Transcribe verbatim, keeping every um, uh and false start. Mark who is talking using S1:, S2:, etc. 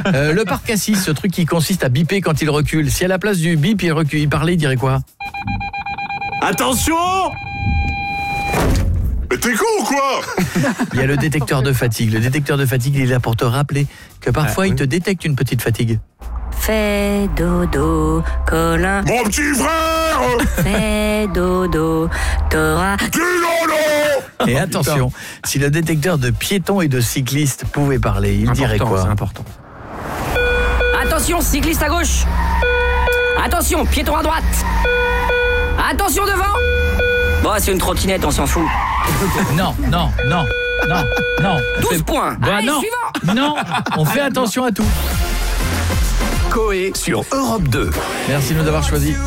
S1: Euh, le parc Cassis, ce truc qui consiste à biper quand il recule. Si à la place du bip, il recule, il parlait, il dirait quoi?
S2: Attention!
S3: Mais t'es con ou quoi?
S1: Il y a le détecteur de fatigue. Le détecteur de fatigue, il est là pour te rappeler que parfois,
S2: Ah,
S1: il
S2: oui.
S1: te détecte une petite fatigue.
S4: Fais dodo, Colin.
S3: Mon petit frère!
S4: Fais dodo, t'auras.
S3: Dis non, non!
S1: Et attention, si le détecteur de piétons et de cyclistes pouvait parler, il dirait
S2: Important,
S1: quoi?
S2: c'est important.
S5: Attention, cycliste à gauche. Attention, piéton à droite. Attention devant. Bon, c'est une trottinette, on s'en fout.
S1: Non, non, non, non, non.
S5: douze points.
S1: Bah
S5: Allez,
S1: non,
S5: suivant.
S1: non, on fait attention à tout.
S6: Coé sur Europe deux.
S1: Merci de nous avoir choisis.